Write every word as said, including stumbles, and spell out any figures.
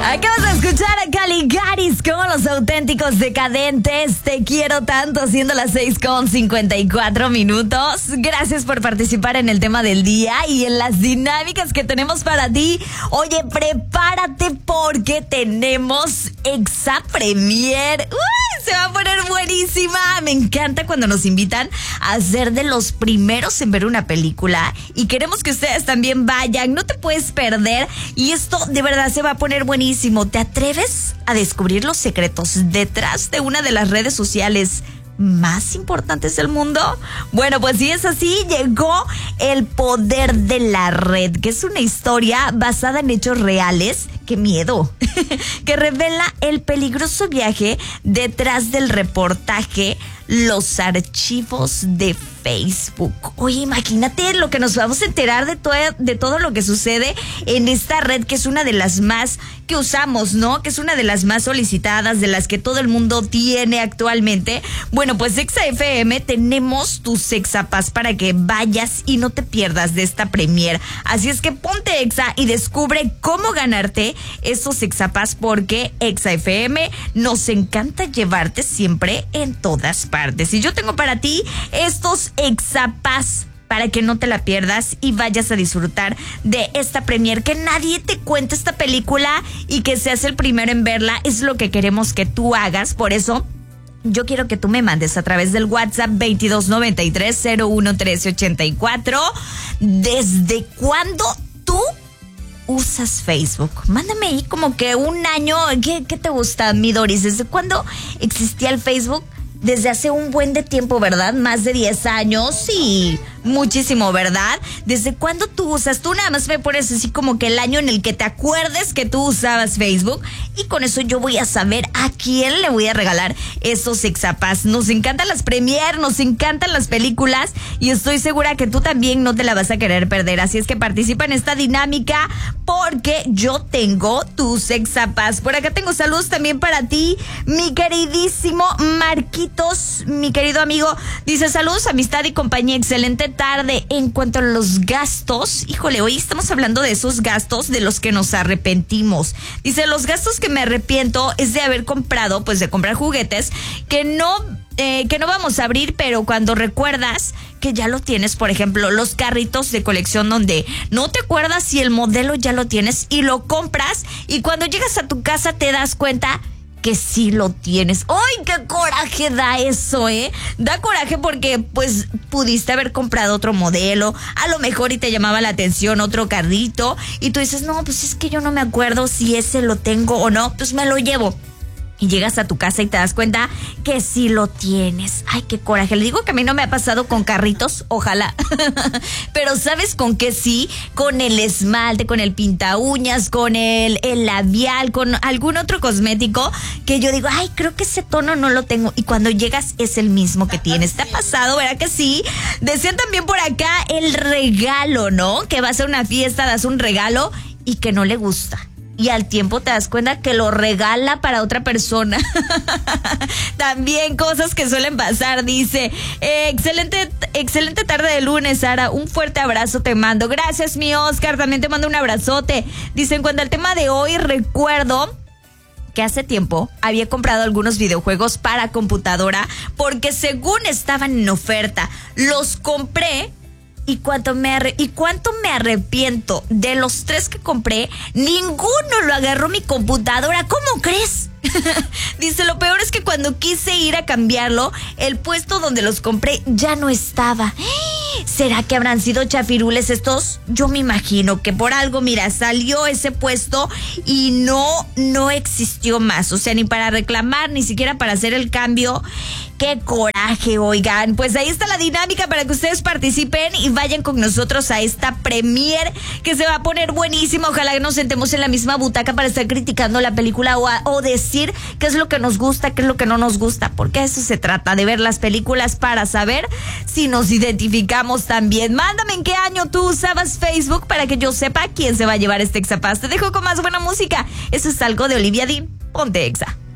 Acabas de escuchar a Caligaris como Los Auténticos Decadentes. Te quiero tanto, siendo las seis con cincuenta y cuatro minutos. Gracias por participar en el tema del día y en las dinámicas que tenemos para ti. Oye, prepárate porque tenemos Exa Premier. ¡Uy! Se va a poner buenísima. Me encanta cuando nos invitan a ser de los primeros en ver una película y queremos que ustedes también vayan. No te puedes perder y esto de verdad se va a poner buenísimo. ¿Te atreves a descubrir los secretos detrás de una de las redes sociales más importantes del mundo? Bueno, pues si es así, llegó El Poder de la Red, que es una historia basada en hechos reales. ¡Qué miedo! Que revela el peligroso viaje detrás del reportaje Los Archivos de Facebook. Oye, imagínate lo que nos vamos a enterar de, to- de todo lo que sucede en esta red, que es una de las más que usamos, ¿no? Que es una de las más solicitadas, de las que todo el mundo tiene actualmente. Bueno, pues Exa F M tenemos tu Exa Pass para que vayas y no te pierdas de esta premier. Así es que ponte Exa y descubre cómo ganarte estos Exa Pass, porque Exa F M nos encanta llevarte siempre en todas partes. Y yo tengo para ti estos Exa Pass para que no te la pierdas y vayas a disfrutar de esta premier, que nadie te cuente esta película y que seas el primero en verla. Es lo que queremos que tú hagas. Por eso yo quiero que tú me mandes a través del WhatsApp veintidós noventa y tres cero uno trece ochenta y cuatro ¿desde cuándo tú usas Facebook? Mándame ahí como que un año. ¿Qué, qué te gusta, mi Doris? ¿Desde cuándo existía el Facebook? Desde hace un buen de tiempo, ¿verdad? Más de diez años y muchísimo, ¿verdad? ¿Desde cuándo tú usas? Tú nada más me pones así como que el año en el que te acuerdes que tú usabas Facebook y con eso yo voy a saber a quién le voy a regalar esos Exa Pass. Nos encantan las premier, nos encantan las películas y estoy segura que tú también no te la vas a querer perder. Así es que participa en esta dinámica porque yo tengo tus Exa Pass. Por acá tengo saludos también para ti, mi queridísimo Marquito. Mi querido amigo, dice: saludos, amistad y compañía, excelente tarde. En cuanto a los gastos, híjole, hoy estamos hablando de esos gastos de los que nos arrepentimos. Dice: los gastos que me arrepiento es de haber comprado, pues de comprar juguetes que no, eh, que no vamos a abrir, pero cuando recuerdas que ya lo tienes, por ejemplo, los carritos de colección donde no te acuerdas si el modelo ya lo tienes y lo compras y cuando llegas a tu casa te das cuenta que sí lo tienes. ¡Ay, qué coraje da eso, eh! Da coraje porque, pues, pudiste haber comprado otro modelo, a lo mejor y te llamaba la atención otro carrito, y tú dices, no, pues es que yo no me acuerdo si ese lo tengo o no, pues me lo llevo. Y llegas a tu casa y te das cuenta que sí lo tienes. Ay, qué coraje. Le digo que a mí no me ha pasado con carritos, ojalá. Pero ¿sabes con qué sí? Con el esmalte, con el pinta uñas, con el, el labial, con algún otro cosmético que yo digo, ay, creo que ese tono no lo tengo. Y cuando llegas es el mismo que tienes. ¿Te ha pasado? ¿Verdad que sí? Decían también por acá el regalo, ¿no? Que vas a una fiesta, das un regalo y que no le gusta. Y al tiempo te das cuenta que lo regala para otra persona. También cosas que suelen pasar. Dice, eh, excelente, excelente tarde de lunes, Sara. Un fuerte abrazo te mando. Gracias, mi Oscar. También te mando un abrazote. Dice, en cuanto al tema de hoy, recuerdo que hace tiempo había comprado algunos videojuegos para computadora porque según estaban en oferta. Los compré. Y cuánto me arre- y cuánto me arrepiento de los tres que compré, ninguno lo agarró mi computadora. ¿Cómo crees? Dice, lo peor es que cuando quise ir a cambiarlo, el puesto donde los compré ya no estaba. ¿Será que habrán sido chafirules estos? Yo me imagino que por algo, mira, salió ese puesto y no, no existió más. O sea, ni para reclamar, ni siquiera para hacer el cambio. ¡Qué coraje, oigan! Pues ahí está la dinámica para que ustedes participen y vayan con nosotros a esta premier que se va a poner buenísima. Ojalá que nos sentemos en la misma butaca para estar criticando la película o, a, o decir qué es lo que nos gusta, qué es lo que no nos gusta. Porque eso se trata, de ver las películas para saber si nos identificamos también. Mándame en qué año tú usabas Facebook para que yo sepa quién se va a llevar este Exa Pass. Te dejo con más buena música. Eso es algo de Olivia Dean. Ponte Exa.